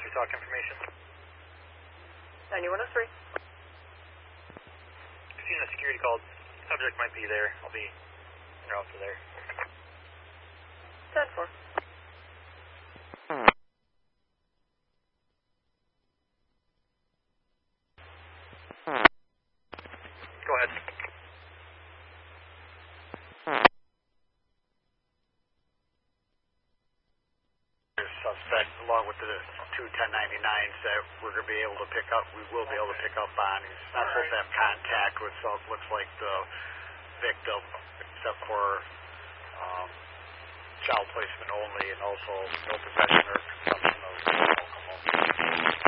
talk information. 9103. I've seen a security call. Subject might be there. I'll be en route to there. 10-4. Go ahead. Suspect, along with the two 1099s that we're going to be able to pick up, we will be able to pick up on. He's not supposed to have contact with, so it looks like the victim, except for child placement only, and also no possession or consumption of alcohol.